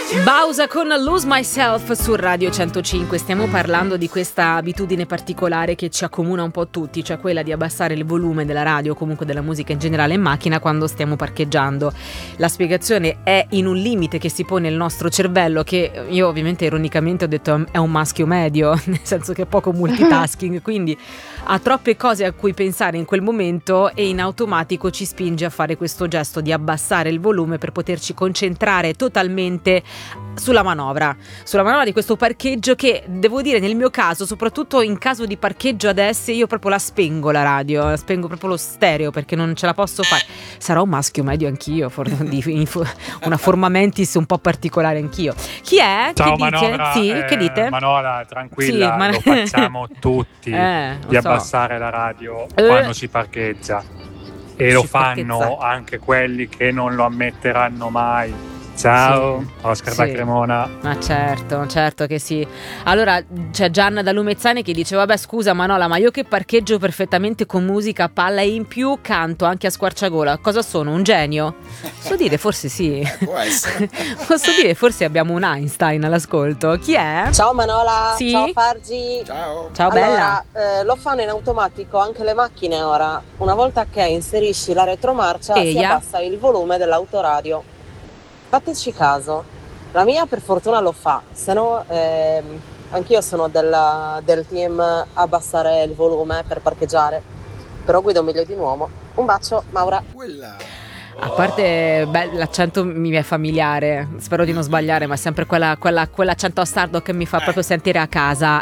Bausa con Lose Myself su Radio 105. Stiamo parlando di questa abitudine particolare che ci accomuna un po' tutti, cioè quella di abbassare il volume della radio o comunque della musica in generale in macchina quando stiamo parcheggiando. La spiegazione è in un limite che si pone il nostro cervello, che io ovviamente ironicamente ho detto è un maschio medio, nel senso che è poco multitasking, quindi ha troppe cose a cui pensare in quel momento e in automatico ci spinge a fare questo gesto di abbassare il volume per poterci concentrare totalmente sulla manovra di questo parcheggio, che devo dire nel mio caso, soprattutto in caso di parcheggio adesso, io proprio la spengo la radio, la spengo proprio lo stereo perché non ce la posso fare. Sarò un maschio medio anch'io, una forma mentis un po' particolare anch'io. Chi è? Ciao che Manovra, dice? Sì, che dite? Manovra, tranquilla, Sì, lo facciamo tutti di lo so. abbassare la radio quando si parcheggia, e lo fanno parcheggia. anche quelli che non lo ammetteranno mai. Ciao, Sì, Oscar sì. da Cremona. Ma certo che sì. Allora c'è Gianna da Lumezzane che dice: vabbè scusa Manola, ma io che parcheggio perfettamente con musica a palla e in più canto anche a squarciagola, cosa sono? Un genio? Posso dire forse sì. Può essere. Posso dire forse abbiamo un Einstein all'ascolto. Chi è? Ciao Manola, Sì? ciao Fargi. Ciao bella. Allora, lo fanno in automatico anche le macchine ora. Una volta che inserisci la retromarcia si Eia. abbassa il volume dell'autoradio. Fateci caso, la mia per fortuna lo fa, se no anch'io sono del team abbassare il volume per parcheggiare, però guido meglio di un uomo. Un bacio, Maura. A parte l'accento mi è familiare, spero di non sbagliare, ma è sempre quell'accento sardo che mi fa proprio sentire a casa,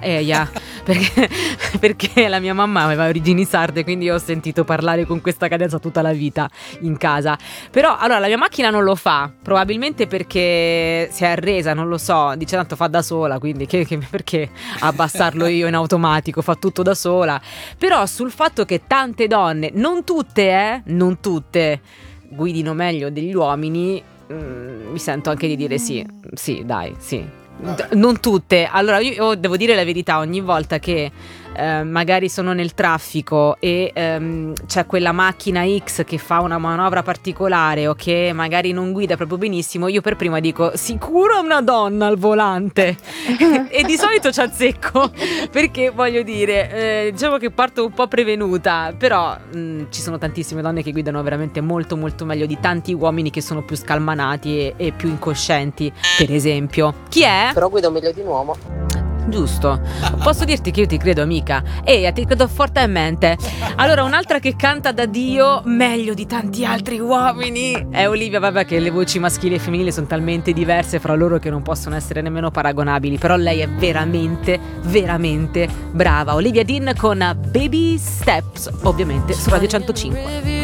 perché la mia mamma aveva origini sarde, quindi ho sentito parlare con questa cadenza tutta la vita in casa. Però allora la mia macchina non lo fa, probabilmente perché si è arresa, non lo so, dice tanto fa da sola, quindi perché abbassarlo io in automatico, fa tutto da sola. Però sul fatto che tante donne, non tutte, guidino meglio degli uomini, mi sento anche di dire sì, dai, sì. Non tutte. Allora io devo dire la verità, ogni volta che magari sono nel traffico e c'è quella macchina X che fa una manovra particolare o che magari non guida proprio benissimo, io per prima dico sicuro è una donna al volante e di solito ci azzecco, perché voglio dire diciamo che parto un po' prevenuta, però ci sono tantissime donne che guidano veramente molto molto meglio di tanti uomini che sono più scalmanati e più incoscienti, per esempio. Chi è? Però guido meglio di un uomo. Giusto, posso dirti che io ti credo amica, ti credo fortemente. Allora un'altra che canta da Dio meglio di tanti altri uomini è Olivia, vabbè che le voci maschili e femminili sono talmente diverse fra loro che non possono essere nemmeno paragonabili, però lei è veramente veramente brava. Olivia Dean con Baby Steps, ovviamente su Radio 105.